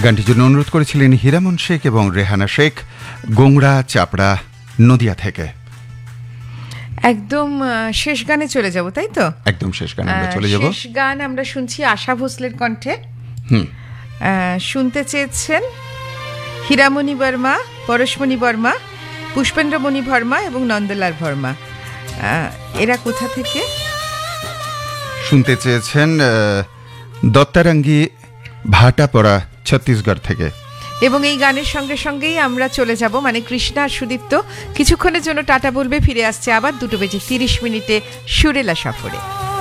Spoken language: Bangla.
গানটির জন্য অনুরোধ করেছিলেন হীরামন শেখ এবং রেহানা শেখ, গোংড়া চাপড়া নদিয়া থেকে। একদম শেষ গানে চলে যাব, তাই তো? একদম শেষ গানে আমরা চলে যাব। শেষ গান আমরা শুনছি আশা ভোসলের কণ্ঠে। শুনতে চেয়েছেন হীরামণি বর্মা, পরশমণি বর্মা, পুষ্পেন্দ্রমণি বর্মা এবং নন্দলাল বর্মা। এরা কোথা থেকে? শুনতে চেয়েছেন দত্তারাঙ্গি ভাটাপড়া, ছত্তিশগড় থেকে। এবং এই গানের সঙ্গে সঙ্গেই আমরা চলে যাব, মানে কৃষ্ণা আর সুদীপ্ত কিছুক্ষণের জন্য টাটা বলবে, ফিরে আসছে আবার 2:30 সুরেলা সফরে।